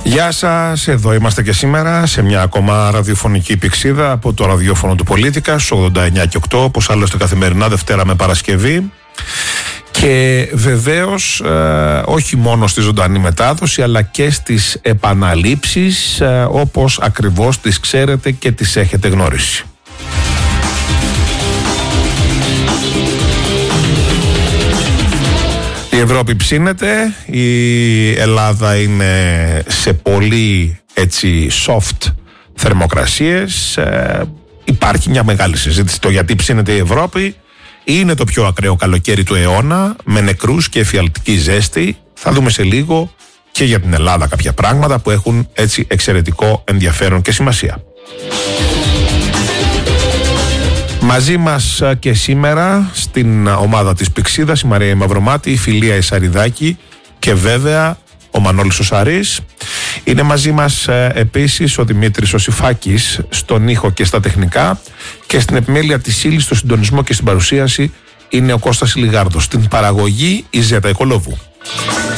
Γεια σας, εδώ είμαστε και σήμερα σε μια ακόμα ραδιοφωνική πηξίδα από το ραδιόφωνο του Πολίτικα στους 89 και 8, όπως άλλωστε καθημερινά Δευτέρα με Παρασκευή. Και βεβαίως όχι μόνο στη ζωντανή μετάδοση αλλά και στις επαναλήψεις όπως ακριβώς τις ξέρετε και τις έχετε γνωρίσει. Η Ευρώπη ψήνεται, η Ελλάδα είναι σε πολύ έτσι soft θερμοκρασίες. Υπάρχει μια μεγάλη συζήτηση το γιατί ψήνεται η Ευρώπη. Είναι το πιο ακραίο καλοκαίρι του αιώνα με νεκρούς και εφιαλτική ζέστη. Θα δούμε σε λίγο και για την Ελλάδα κάποια πράγματα που έχουν έτσι εξαιρετικό ενδιαφέρον και σημασία. Μαζί μας και σήμερα στην ομάδα της Πηξίδας η Μαρία Μαυρομάτη, η Φιλία Ισαριδάκη και βέβαια ο Μανώλης ο Σαρής. Είναι μαζί μας επίσης ο Δημήτρης ο Σιφάκης στον ήχο και στα τεχνικά, και στην επιμέλεια της ύλης, στο συντονισμό και στην παρουσίαση είναι ο Κώστας Λιγάρδος. Στην παραγωγή η Ζέτα Οικολόβου.